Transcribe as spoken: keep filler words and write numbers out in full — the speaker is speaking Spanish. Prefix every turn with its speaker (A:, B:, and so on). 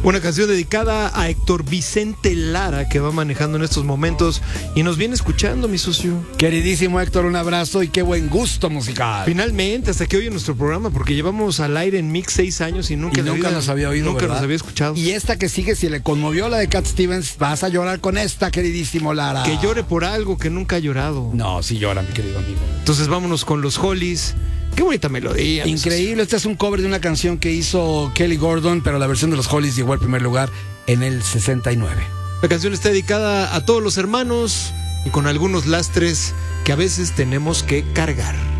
A: Una canción dedicada a Héctor Vicente Lara, que va manejando en estos momentos y nos viene escuchando, mi socio.
B: Queridísimo Héctor, un abrazo y qué buen gusto musical.
A: Finalmente, hasta que oye nuestro programa, porque llevamos al aire en Mix seis años y nunca,
B: y nunca
A: vida,
B: nos había oído,
A: nunca
B: ¿verdad?
A: nos había escuchado.
B: Y esta que sigue, si le conmovió la de Cat Stevens, vas a llorar con esta, queridísimo Lara.
A: Que llore por algo que nunca ha llorado.
B: No, sí llora, mi querido amigo.
A: Entonces vámonos con los Hollies. Qué bonita melodía.
B: Increíble, este es un cover de una canción que hizo Kelly Gordon, pero la versión de los Hollies llegó al primer lugar en el sesenta y nueve.
A: La canción está dedicada a todos los hermanos y con algunos lastres que a veces tenemos que cargar.